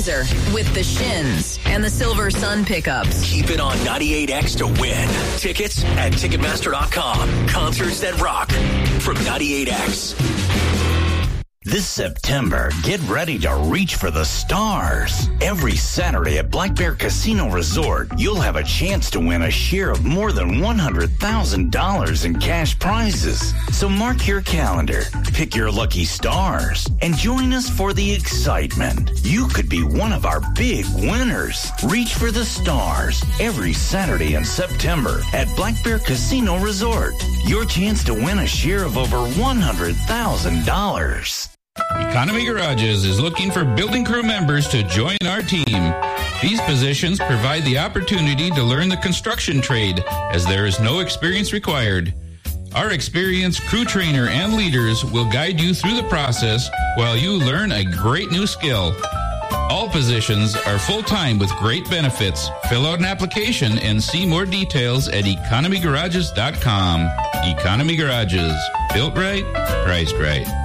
Fraser with the Shins and the Silver Sun pickups. Keep it on 98X to win. Tickets at Ticketmaster.com. Concerts that rock from 98X. This September, get ready to reach for the stars. Every Saturday at Black Bear Casino Resort, you'll have a chance to win a share of more than $100,000 in cash prizes. So mark your calendar, pick your lucky stars, and join us for the excitement. You could be one of our big winners. Reach for the stars every Saturday in September at Black Bear Casino Resort. Your chance to win a share of over $100,000. Economy Garages is looking for building crew members to join our team. These positions provide the opportunity to learn the construction trade, as there is no experience required. Our experienced crew trainer and leaders will guide you through the process while you learn a great new skill. All positions are full-time with great benefits. Fill out an application and see more details at economygarages.com. Economy Garages. Built right, priced right.